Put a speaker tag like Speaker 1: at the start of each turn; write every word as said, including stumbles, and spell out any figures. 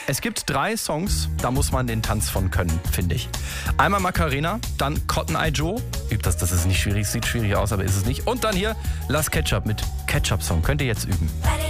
Speaker 1: Es gibt drei Songs, da muss man den Tanz von können, finde ich. Einmal Macarena, dann Cotton Eye Joe. Übt das, das ist nicht schwierig, sieht schwierig aus, aber ist es nicht. Und dann hier Las Ketchup mit Ketchup Song. Könnt ihr jetzt üben.